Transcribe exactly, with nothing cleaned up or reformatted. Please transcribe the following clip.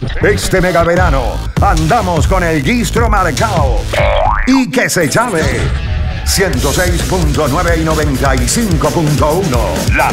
Este mega verano andamos con el Gistro marcao. Y que se llame ciento seis punto nueve y noventa y cinco punto uno. La